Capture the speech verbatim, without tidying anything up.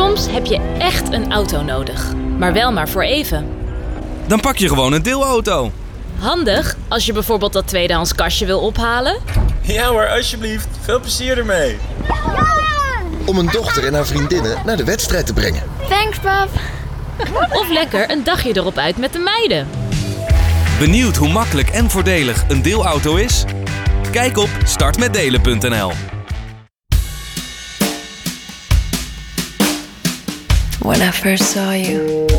Soms heb je echt een auto nodig, maar wel maar voor even. Dan pak je gewoon een deelauto. Handig als je bijvoorbeeld dat tweedehands kastje wil ophalen. Ja hoor, alsjeblieft. Veel plezier ermee. Om een dochter en haar vriendinnen naar de wedstrijd te brengen. Thanks, pap. Of lekker een dagje erop uit met de meiden. Benieuwd hoe makkelijk en voordelig een deelauto is? Kijk op start met delen punt n l. When I first saw you,